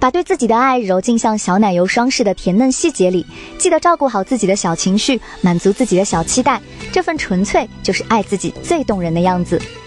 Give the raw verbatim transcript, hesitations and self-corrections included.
把对自己的爱揉进像小奶油霜似的甜嫩细节里，记得照顾好自己的小情绪，满足自己的小期待，这份纯粹就是爱自己最动人的样子。